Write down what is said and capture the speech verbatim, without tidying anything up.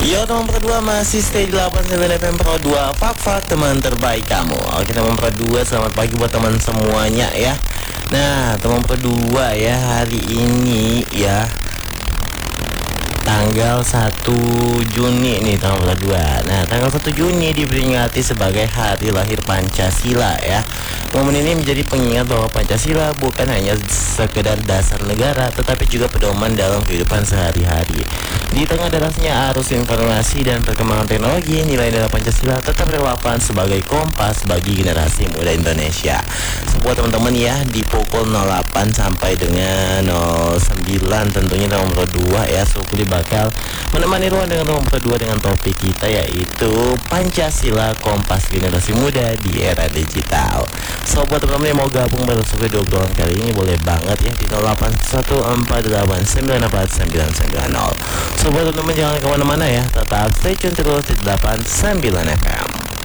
Yo teman Pro dua masih stay di delapan puluh sembilan F M Pro dua, Fak-Fak teman terbaik kamu. Oke teman Pro dua, selamat pagi buat teman semuanya ya. Nah teman Pro dua ya, hari ini ya tanggal satu Juni nih teman Pro dua. Nah tanggal satu Juni diperingati sebagai hari lahir Pancasila ya. Momen ini menjadi pengingat bahwa Pancasila bukan hanya sekedar dasar negara, tetapi juga pedoman dalam kehidupan sehari-hari. Di tengah derasnya arus informasi dan perkembangan teknologi, nilai-nilai Pancasila tetap relevan sebagai kompas bagi generasi muda Indonesia. Buat teman-teman ya, di pukul nol delapan sampai dengan nol sembilan tentunya teman Pro dua ya, Supli bakal menemani ruang dengan teman Pro dua dengan topik kita, yaitu Pancasila Kompas Generasi Muda di Era Digital. So buat teman-teman yang mau gabung bareng Supli dua puluh kali ini, boleh banget ya di nol delapan satu empat delapan sembilan empat sembilan sembilan nol. So buat teman-teman jangan kemana-mana ya, tetap stay tune terus di delapan puluh sembilan F M.